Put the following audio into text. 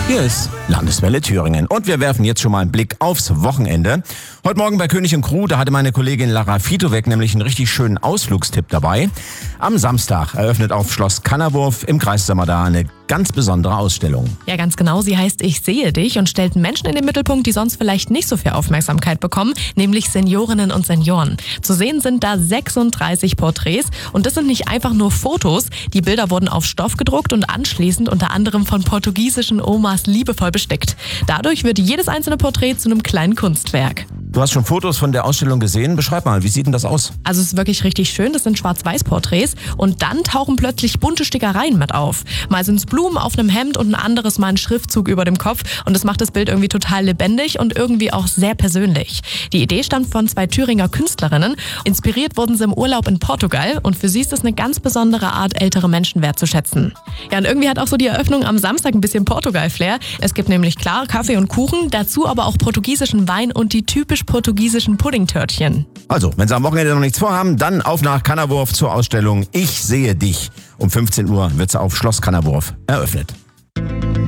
Hier ist Landeswelle Thüringen und wir werfen jetzt schon mal einen Blick aufs Wochenende. Heute Morgen bei König und Crew, da hatte meine Kollegin Lara Fitovec nämlich einen richtig schönen Ausflugstipp dabei. Am Samstag eröffnet auf Schloss Kannerwurf im Kreis Sömmerda eine ganz besondere Ausstellung. Ja, ganz genau. Sie heißt Ich sehe dich und stellt Menschen in den Mittelpunkt, die sonst vielleicht nicht so viel Aufmerksamkeit bekommen, nämlich Seniorinnen und Senioren. Zu sehen sind da 36 Porträts und das sind nicht einfach nur Fotos. Die Bilder wurden auf Stoff gedruckt und anschließend unter anderem von portugiesischen Omas liebevoll bestickt. Dadurch wird jedes einzelne Porträt zu einem kleinen Kunstwerk. Du hast schon Fotos von der Ausstellung gesehen. Beschreib mal, wie sieht denn das aus? Also es ist wirklich richtig schön. Das sind Schwarz-Weiß-Porträts und dann tauchen plötzlich bunte Stickereien mit auf. Mal sind es Blumen auf einem Hemd und ein anderes Mal ein Schriftzug über dem Kopf und das macht das Bild irgendwie total lebendig und irgendwie auch sehr persönlich. Die Idee stammt von 2 Thüringer Künstlerinnen. Inspiriert wurden sie im Urlaub in Portugal und für sie ist es eine ganz besondere Art, ältere Menschen wertzuschätzen. Ja, und irgendwie hat auch so die Eröffnung am Samstag ein bisschen Portugal-Flair. Es gibt nämlich klar Kaffee und Kuchen, dazu aber auch portugiesischen Wein und die typisch portugiesischen Puddingtörtchen. Also, wenn Sie am Wochenende noch nichts vorhaben, dann auf nach Kannerwurf zur Ausstellung Ich sehe dich. Um 15 Uhr wird sie auf Schloss Kannerwurf eröffnet.